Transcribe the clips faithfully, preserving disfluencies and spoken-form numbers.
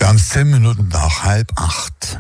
haben es zehn Minuten nach halb acht.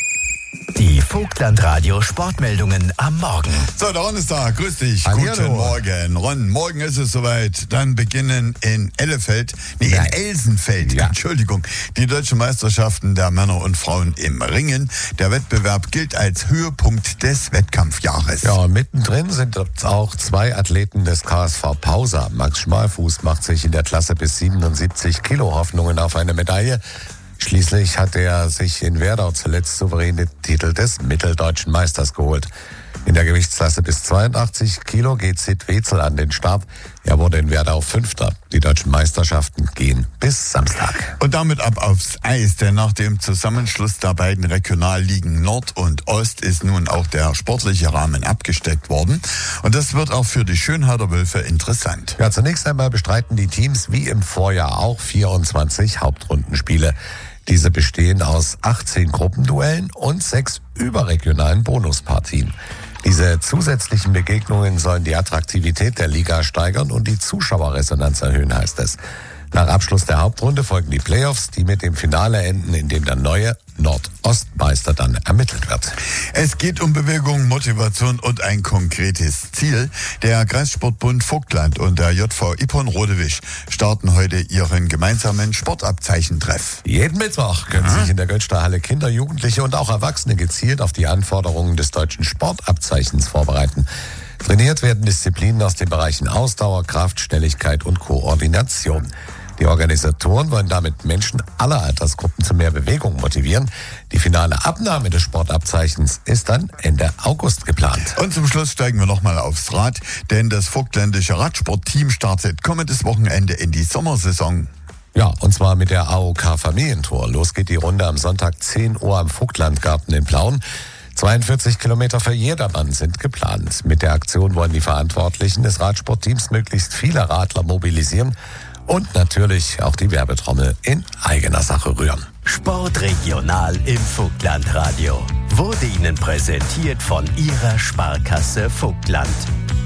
Die Vogtland-Radio Sportmeldungen am Morgen. So, der Ron ist da. Grüß dich. Hallihallo. Guten Morgen. Ron, morgen ist es soweit. Dann beginnen in Ellefeld, nee, in Elsenfeld, Ja. Entschuldigung, die deutschen Meisterschaften der Männer und Frauen im Ringen. Der Wettbewerb gilt als Höhepunkt des Wettkampfjahres. Ja, mittendrin sind auch zwei Athleten des K S V Pausa. Max Schmalfuß macht sich in der Klasse bis siebenundsiebzig Kilo Hoffnungen auf eine Medaille. Schließlich hat er sich in Werdau zuletzt souverän den Titel des Mitteldeutschen Meisters geholt. In der Gewichtsklasse bis zweiundachtzig Kilo geht Sid Wetzel an den Start. Er wurde in Werdau Fünfter. Die deutschen Meisterschaften gehen bis Samstag. Und damit ab aufs Eis, denn nach dem Zusammenschluss der beiden Regionalligen Nord und Ost ist nun auch der sportliche Rahmen abgesteckt worden. Und das wird auch für die Schönhauter Wölfe interessant. Ja, zunächst einmal bestreiten die Teams wie im Vorjahr auch vierundzwanzig Hauptrundenspiele. Diese bestehen aus achtzehn Gruppenduellen und sechs überregionalen Bonuspartien. Diese zusätzlichen Begegnungen sollen die Attraktivität der Liga steigern und die Zuschauerresonanz erhöhen, heißt es. Nach Abschluss der Hauptrunde folgen die Playoffs, die mit dem Finale enden, in dem der neue Nordostmeister dann ermittelt wird. Es geht um Bewegung, Motivation und ein konkretes Ziel. Der Kreissportbund Vogtland und der J V Ippon-Rodewisch starten heute ihren gemeinsamen Sportabzeichentreff. Jeden Mittwoch können sich in der Götzter Halle Kinder, Jugendliche und auch Erwachsene gezielt auf die Anforderungen des deutschen Sportabzeichens vorbereiten. Trainiert werden Disziplinen aus den Bereichen Ausdauer, Kraft, Schnelligkeit und Koordination. Die Organisatoren wollen damit Menschen aller Altersgruppen zu mehr Bewegung motivieren. Die finale Abnahme des Sportabzeichens ist dann Ende August geplant. Und zum Schluss steigen wir nochmal aufs Rad, denn das vogtländische Radsportteam startet kommendes Wochenende in die Sommersaison. Ja, und zwar mit der A O K Familientour. Los geht die Runde am Sonntag zehn Uhr am Vogtlandgarten in Plauen. zweiundvierzig Kilometer für jedermann sind geplant. Mit der Aktion wollen die Verantwortlichen des Radsportteams möglichst viele Radler mobilisieren und natürlich auch die Werbetrommel in eigener Sache rühren. Sportregional im Vogtland-Radio wurde Ihnen präsentiert von Ihrer Sparkasse Vogtland.